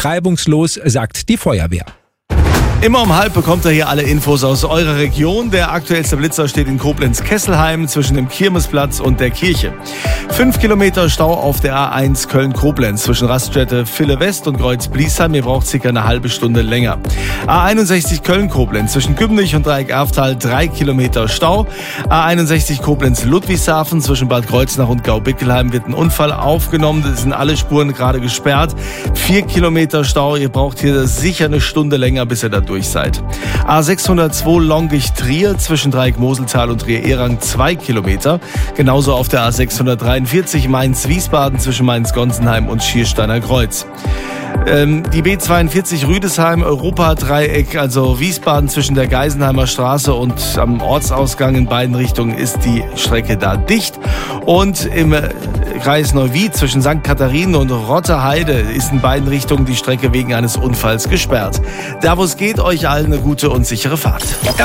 geht reibungslos, sagt die Feuerwehr. Immer um 12:30 bekommt ihr hier alle Infos aus eurer Region. Der aktuellste Blitzer steht in Koblenz-Kesselheim zwischen dem Kirmesplatz und der Kirche. 5 Kilometer Stau auf der A1 Köln-Koblenz zwischen Raststätte Ville West und Kreuz-Bliesheim. Ihr braucht circa eine halbe Stunde länger. A61 Köln-Koblenz zwischen Gübnich und Dreieck-Erftal 3 Kilometer Stau. A61 Koblenz-Ludwigshafen zwischen Bad Kreuznach und Gau-Bickelheim wird ein Unfall aufgenommen. Das sind alle Spuren gerade gesperrt. 4 Kilometer Stau. Ihr braucht hier sicher eine Stunde länger, bis ihr da durch seid. A602 Longich-Trier zwischen Dreieck-Moseltal und Trier-Erang 2 Kilometer. Genauso auf der A643 Mainz-Wiesbaden zwischen Mainz-Gonsenheim und Schiersteiner Kreuz. Die B42 Rüdesheim Europa-Dreieck, also Wiesbaden zwischen der Geisenheimer Straße und am Ortsausgang in beiden Richtungen ist die Strecke da dicht. Und im Kreis Neuwied zwischen St. Katharinen und Rotterheide ist in beiden Richtungen die Strecke wegen eines Unfalls gesperrt. Da wo es geht, euch allen eine gute und sichere Fahrt.